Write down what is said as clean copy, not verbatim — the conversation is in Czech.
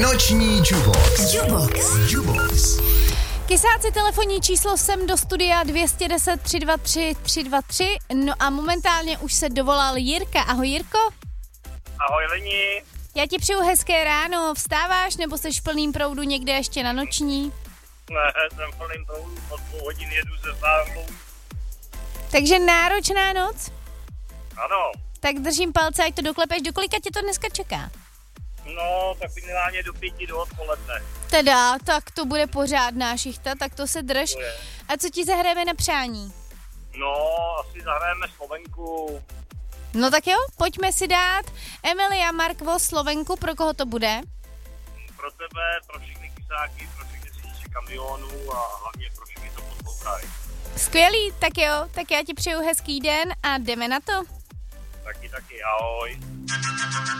Noční Jubox. Kysáci, telefonní číslo sem do studia 210 323 323. No a momentálně už se dovolal Jirka. Ahoj Jirko. Ahoj Leni. Já ti přeju hezké ráno. Vstáváš nebo jsi v plným proudu někde ještě na noční? Ne, jsem v plným proudu, od 2 hodin jedu ze Závlou. Takže náročná noc? Ano. Tak držím palce, ať to doklepeš. Do kolika tě to dneska čeká? No, tak minimálně do 5 do odpoledne. Teda, tak to bude pořádná šichta, tak to se drž. To je. A co ti zahrajeme na přání? No, asi zahrajeme Slovenku. No tak jo, pojďme si dát Emilia Markvo Slovenku, pro koho to bude? Pro tebe, pro všechny kysáky, pro všechny řidiče kamionů a hlavně pro všechny to poslouchají. Skvělý, tak jo, tak já ti přeju hezký den a jdeme na to. Taky, ahoj.